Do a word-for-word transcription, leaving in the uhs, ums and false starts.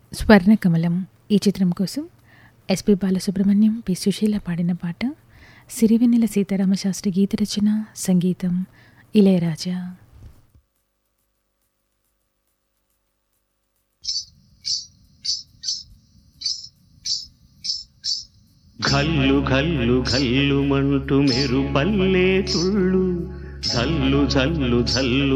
స్వర్ణకమలం ఈ చిత్రం కోసం ఎస్పి బాలసుబ్రహ్మణ్యం, పి సుశీల పాడిన పాట. సిరివెన్నెల సీతారామశాస్త్రి గీత రచన, సంగీతం ఇళయరాజా. ఘల్లు ఘల్లు ఘల్లు మంటూ మెరుపల్లే తుళ్ళు, జల్లు జల్లు జల్లు